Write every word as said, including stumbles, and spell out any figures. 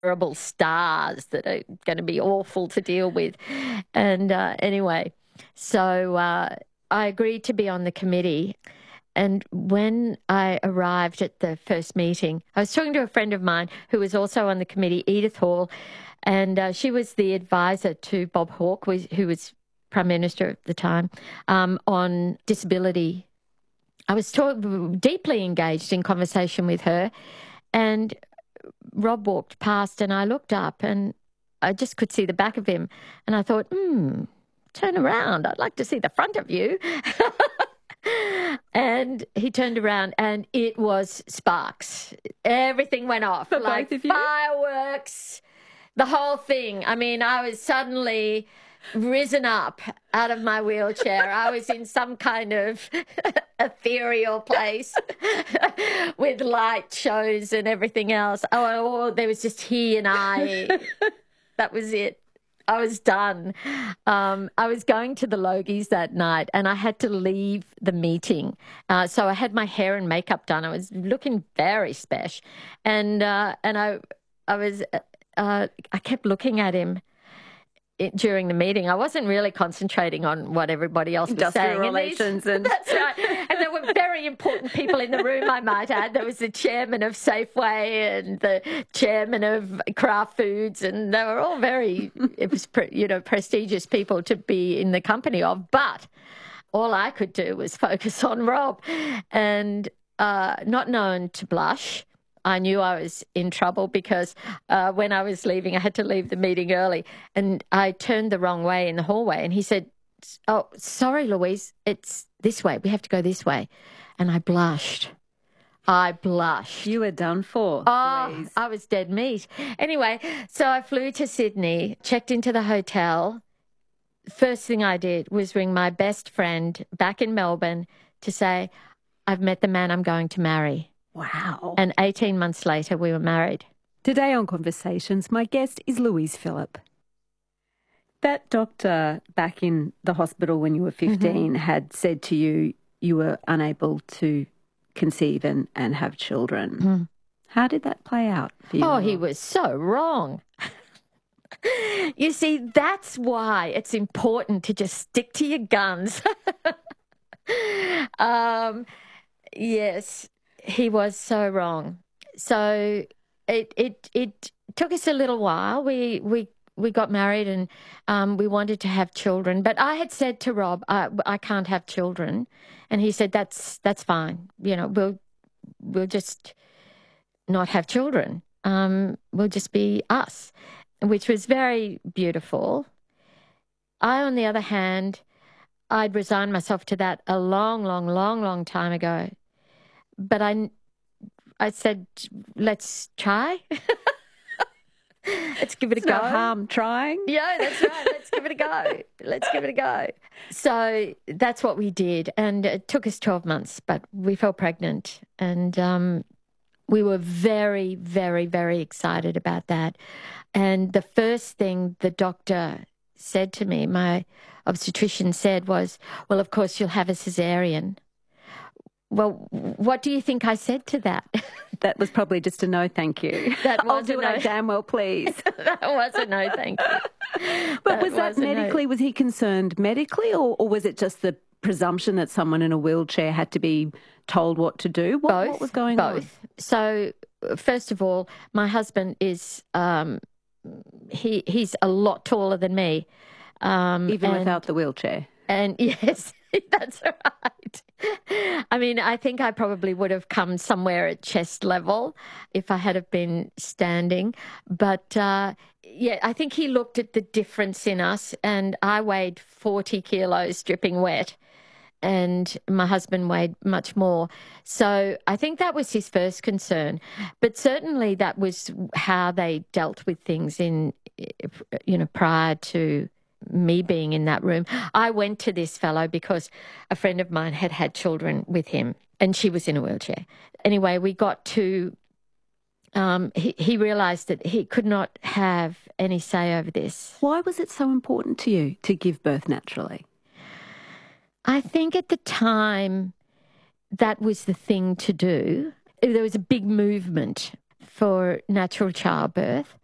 horrible stars that are going to be awful to deal with. And uh, anyway, so uh, I agreed to be on the committee. And when I arrived at the first meeting, I was talking to a friend of mine who was also on the committee, Edith Hall, and uh, she was the advisor to Bob Hawke, who was Prime Minister at the time, um, on disability. I was talk- deeply engaged in conversation with her, and Rob walked past and I looked up and I just could see the back of him. And I thought, hmm, turn around. I'd like to see the front of you. And he turned around and it was sparks. Everything went off. For like both of you? Fireworks, the whole thing. I mean, I was suddenly risen up out of my wheelchair. I was in some kind of ethereal place with light shows and everything else. Oh, oh, there was just he and I. That was it. I was done. Um, I was going to the Logies that night and I had to leave the meeting. Uh, so I had my hair and makeup done. I was looking very special. And uh, and I I was uh, I kept looking at him it, during the meeting. I wasn't really concentrating on what everybody else was Industrial saying. relations. And, these, and that's right. And there were very important people in the room, I might add. There was the chairman of Safeway and the chairman of Kraft Foods, and they were all very, it was, pre, you know, prestigious people to be in the company of. But all I could do was focus on Rob, and uh, not known to blush. I knew I was in trouble because uh, when I was leaving, I had to leave the meeting early, and I turned the wrong way in the hallway. And he said, "Oh, sorry, Louise, it's this way. We have to go this way." And I blushed. I blushed. You were done for, Oh, Louise. I was dead meat. Anyway, so I flew to Sydney, checked into the hotel. First thing I did was ring my best friend back in Melbourne to say, "I've met the man I'm going to marry." Wow. And eighteen months later, we were married. Today on Conversations, my guest is Louise Phillip. That doctor back in the hospital when you were fifteen mm-hmm. had said to you you were unable to conceive and, and have children. Mm. How did that play out for you? Oh, he was so wrong. You see, that's why it's important to just stick to your guns. um, yes. He was so wrong. So it it it took us a little while. We we we got married and um, we wanted to have children. But I had said to Rob, I, I can't have children, and he said that's that's fine. You know, we'll we'll just not have children. Um, we'll just be us, which was very beautiful. I, on the other hand, I'd resigned myself to that a long, long, long, long time ago. But I, I said, let's try. Let's give it a It's go. no harm trying. Yeah, that's right. Let's give it a go. Let's give it a go. So that's what we did. And it took us twelve months, but we fell pregnant. And um, we were very, very, very excited about that. And the first thing the doctor said to me, my obstetrician said was, well, of course, you'll have a cesarean. Well, what do you think I said to that? That was probably just a no, thank you. That was I'll do a what no. I damn well please. That was a no, thank you. But That was that was a no. medically, was he concerned medically, or, or was it just the presumption that someone in a wheelchair had to be told what to do? What, Both. what was going both. on? Both. So, first of all, my husband is, um, he he's a lot taller than me. Um, Even and, without the wheelchair? And yes, that's right. I mean, I think I probably would have come somewhere at chest level if I had have been standing. But uh, yeah, I think he looked at the difference in us, and I weighed forty kilos dripping wet, and my husband weighed much more. So I think that was his first concern. But certainly that was how they dealt with things in, you know, prior to me being in that room. I went to this fellow because a friend of mine had had children with him and she was in a wheelchair. Anyway, we got to, um, he, he realised that he could not have any say over this. Why was it so important to you to give birth naturally? I think at the time that was the thing to do. There was a big movement for natural childbirth.